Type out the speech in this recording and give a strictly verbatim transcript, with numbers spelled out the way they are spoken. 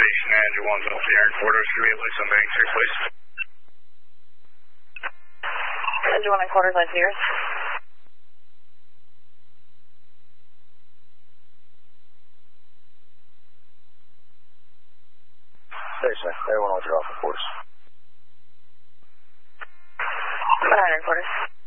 Station Manager one Delta Air Quarters, three eight Lexington Bank, six please. Manager one and quarters, line zero. Station, everyone will draw for quarters. one hundred quarters.